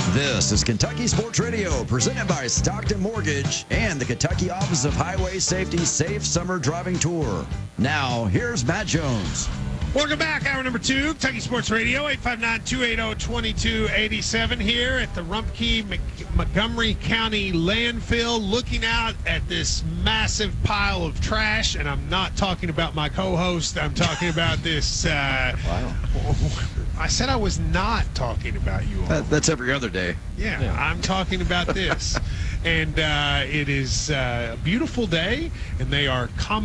This is Kentucky Sports Radio, presented by Stockton Mortgage and the Kentucky Office of Highway Safety Safe Summer Driving Tour. Now, here's Matt Jones. Welcome back. Hour number 2, Kentucky Sports Radio, 859-280-2287 here at the Rumpke Montgomery County landfill, looking out at this massive pile of trash. And I'm not talking about my co-host. I'm talking about this. Wow. I said I was not talking about you all. That's every other day. Yeah, I'm talking about this. And it is a beautiful day, and they are